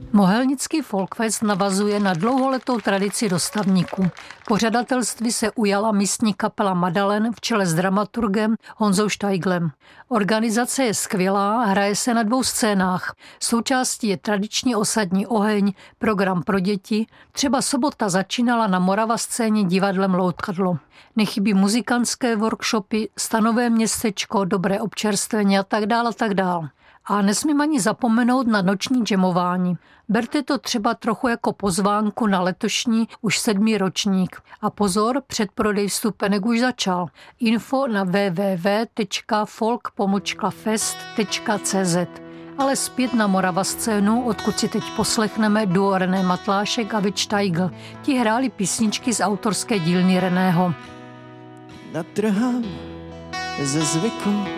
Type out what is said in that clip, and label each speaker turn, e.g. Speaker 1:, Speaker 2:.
Speaker 1: Mohelnický Folkfest navazuje na dlouholetou tradici dostavníků. Pořadatelství se ujala místní kapela Madalen v čele s dramaturgem Honzou Steiglem. Organizace je skvělá, hraje se na 2 scénách. Součástí je tradiční osadní oheň, program pro děti. Třeba sobota začínala na Morava scéně divadlem Loutkadlo. Nechybí muzikantské workshopy, stanové městečko, dobré občerstvení a tak dále. A nesmím ani zapomenout na noční džemování. Berte to třeba trochu jako pozvánku na letošní už 7. ročník. A pozor, předprodej vstupenek už začal. Info na www.folk-fest.cz. Ale zpět na Morava scénu, odkud si teď poslechneme duo René Matlášek a Vít Steigl. Ti hráli písničky z autorské dílny Reného.
Speaker 2: Natrhám ze zvyku